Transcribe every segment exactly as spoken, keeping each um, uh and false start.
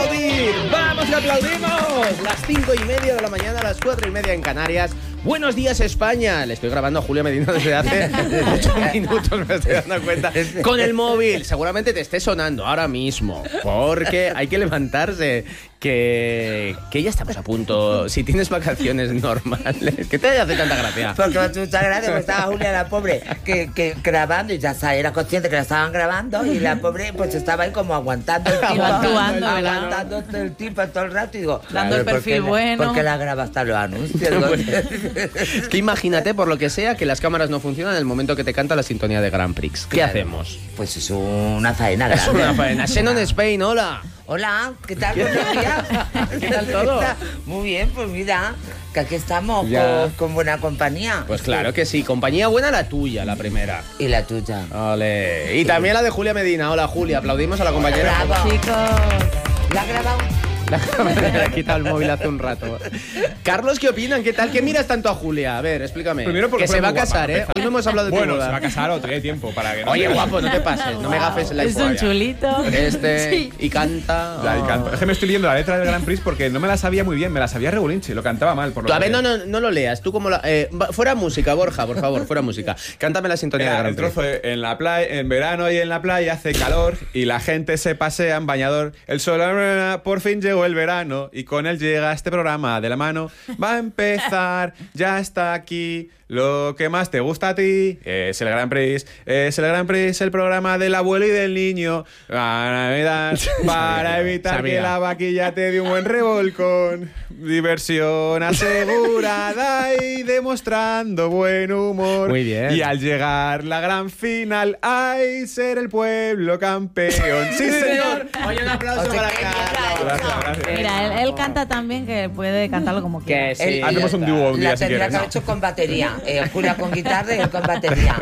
aplaudir! ¡Vamos que aplaudimos! Las cinco y media de la mañana, las cuatro y media en Canarias. Buenos días, España. Le estoy grabando a Julia Medina desde hace ocho minutos, me estoy dando cuenta. Con el móvil. Seguramente te esté sonando ahora mismo. Porque hay que levantarse. Que, que ya estamos a punto. Si tienes vacaciones normales. ¿Qué te hace tanta gracia? Porque me hace mucha gracia, porque estaba Julia, la pobre, que, que grabando y ya sabía, era consciente que la estaban grabando y la pobre pues estaba ahí como aguantando el tipo. Actuando, aguantando el tipo todo el rato y digo, dando el perfil bueno. Porque la graba hasta los anuncios. Es que imagínate, por lo que sea, que las cámaras no funcionan en el momento que te canta la sintonía de Grand Prix. ¿Qué Claro. hacemos? Pues es una faena grande. Es una faena. Xenon Spain, hola. Hola, ¿qué tal? Buenos días. ¿Qué tal todo? Muy bien, pues mira, que aquí estamos Ya. con, con buena compañía. Pues claro que sí. Compañía buena la tuya, la primera. Y la tuya. Ole. Y también la de Julia Medina. Hola, Julia. Aplaudimos a la compañera. Bravo. Chicos, ¿La has grabado? Me ha quitado el móvil hace un rato. Carlos, ¿qué opinan? ¿Qué tal? ¿Qué miras tanto a Julia? A ver, explícame. Primero porque que fue se va a muy casar, guapa, ¿eh? Hoy no hemos hablado de tu Bueno, boda. se va a casar o tiene tiempo para que no. Oye, guapo, no te pases. No me gafes la es un euforia. chulito. Este, Sí. y canta. Ya, y Oh. canto. Es que me estoy leyendo la letra del Grand Prix porque no me la sabía muy bien, me la sabía regulinche, lo cantaba mal. Por lo Tú, a ver, que- no, no, no lo leas. Tú como la, eh, va- fuera música, Borja, por favor, fuera música. Cántame la sintonía de Era Gran el trozo de, en la playa, en verano y en la playa hace calor y la gente se pasea en bañador. El sol, por fin llegó el verano y con él llega este programa de la mano. Va a empezar, ya está aquí. Lo que más te gusta a ti es el Grand Prix, es el Grand Prix, el programa del abuelo y del niño. Para Navidad, para evitar Sabía. que la vaquilla te dé un buen revolcón. Diversión asegurada y demostrando buen humor. Muy bien. Y al llegar la gran final, ¡ay, ser el pueblo campeón! ¡Sí, señor! Oye, un aplauso Oye, para qué Carlos. Gracias, gracias. Mira, él, él canta tan bien que puede cantarlo como quiera. Que sí. Él- Hacemos un dúo un día La si tendría quieres. que haber hecho con batería. Eh, Julia con guitarra y él con batería.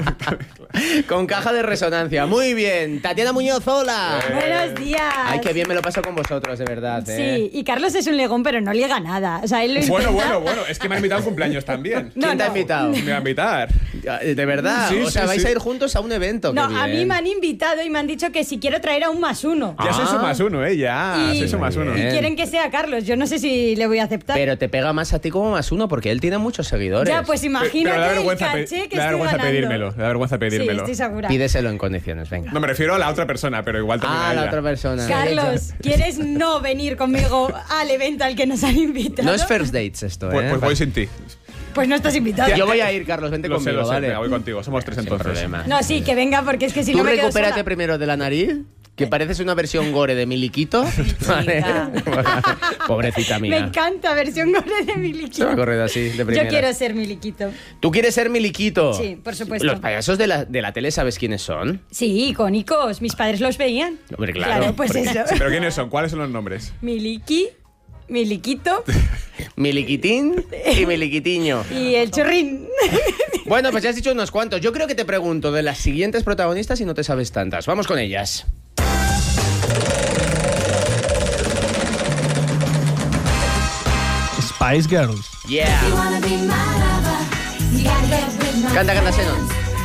Con caja de resonancia. Muy bien. Tatiana Muñoz, hola. Buenos días. Ay, qué bien me lo paso con vosotros, de verdad. ¿eh? Sí, y Carlos es un legón, pero no liega nada. O sea, él lo Bueno, intenta. bueno, bueno, es que me han invitado a un cumpleaños también. No, ¿Quién te ha no. invitado? Me va a invitar. ¿De verdad? Sí, o sea, sí, vais sí. a ir juntos a un evento. No, qué a mí bien. me han invitado y me han dicho que si quiero traer a un más uno. Ya soy Ah. su más uno, ¿eh? Ya, Y- soy su más uno. Y Bien. quieren que sea Carlos. Yo no sé si le voy a aceptar. Pero te pega más a ti como más uno porque él tiene muchos seguidores. ya, pues Pero imagínate le da el vergüenza, pe- caché que le da estoy vergüenza ganando. pedírmelo. Le da vergüenza Sí, pedírmelo. estoy segura. Pídeselo en condiciones, venga. No, me refiero a la otra persona, pero igual también Ah, a la ella. otra persona. Carlos, ¿quieres no venir conmigo al evento al que nos han invitado? No es first dates esto, Pues, ¿eh? pues voy sin ti. Pues no estás invitado. Yo voy a ir, Carlos, vente Lo sé, conmigo, lo sé. vale. Venga, voy contigo. Somos tres Sin entonces. problema. No, sí, que venga, porque es que si Tú no me quedo recupérate sola. primero de la nariz, que pareces una versión gore de Miliquito. Vale. Pobrecita Me mía. encanta, versión gore de Se Miliquito. me ha corrido así, de primera. Yo quiero ser Miliquito. ¿Tú quieres ser Miliquito? Sí, por supuesto. Los payasos de la, de la tele, ¿sabes quiénes son? Sí, icónicos. Mis padres los veían. Hombre, claro. pues porque- eso. Sí, pero ¿quiénes son? ¿Cuáles son los nombres? Miliki, Miliquito Miliquitín y Miliquitiño. y el churrín. Bueno, pues ya has dicho unos cuantos. Yo creo que te pregunto de las siguientes protagonistas y no te sabes tantas. Vamos con ellas. Spice Girls. Yeah. Canta, canta, Xenon.